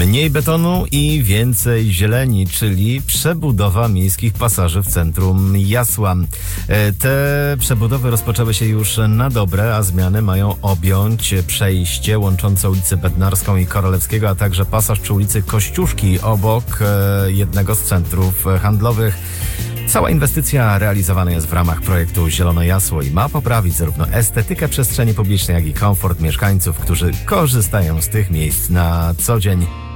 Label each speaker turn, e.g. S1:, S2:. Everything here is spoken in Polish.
S1: Mniej betonu i więcej zieleni, czyli przebudowa miejskich pasaży w centrum Jasła. Te przebudowy rozpoczęły się już na dobre, a zmiany mają objąć przejście łączące ulicę Bednarską i Korolewskiego, a także pasaż przy ulicy Kościuszki obok jednego z centrów handlowych. Cała inwestycja realizowana jest w ramach projektu Zielone Jasło i ma poprawić zarówno estetykę przestrzeni publicznej, jak i komfort mieszkańców, którzy korzystają z tych miejsc na co dzień.